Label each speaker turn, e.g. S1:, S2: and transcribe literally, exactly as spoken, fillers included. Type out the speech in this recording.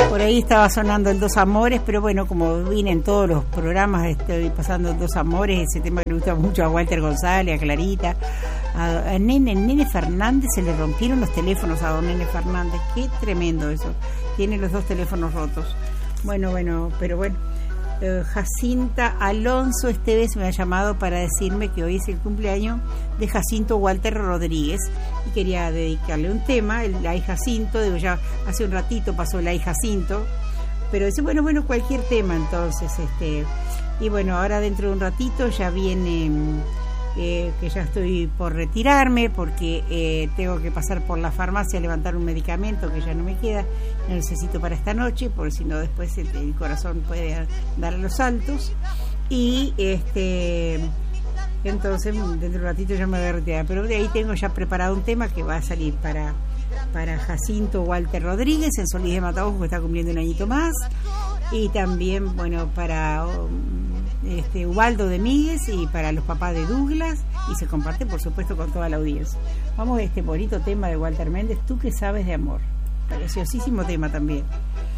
S1: Por ahí estaba sonando el Dos Amores, pero bueno, como vine en todos los programas, estoy pasando el Dos Amores, ese tema que le gusta mucho a Walter González, a Clarita, a, a Nene, Nene Fernández, se le rompieron los teléfonos a don Nene Fernández, qué tremendo eso, tiene los dos teléfonos rotos. Bueno, bueno, pero bueno. Uh, Jacinta Alonso Esteves me ha llamado para decirme que hoy es el cumpleaños de Jacinto Walter Rodríguez y quería dedicarle un tema, el ay Jacinto, digo, ya hace un ratito pasó el ay Jacinto, pero dice, bueno, bueno, cualquier tema entonces, este y bueno, ahora dentro de un ratito ya viene, eh, que ya estoy por retirarme porque eh, tengo que pasar por la farmacia a levantar un medicamento que ya no me queda, lo necesito para esta noche, porque si no después el, el corazón puede dar los saltos y este entonces dentro de un ratito ya me voy a retirar, pero de ahí tengo ya preparado un tema que va a salir para para Jacinto Walter Rodríguez en Solís de Mataojo, que está cumpliendo un añito más, y también bueno para este Ubaldo de Míguez y para los papás de Douglas, y se comparte por supuesto con toda la audiencia. Vamos a este bonito tema de Walter Méndez, Tú que sabes de amor, preciosísimo tema también.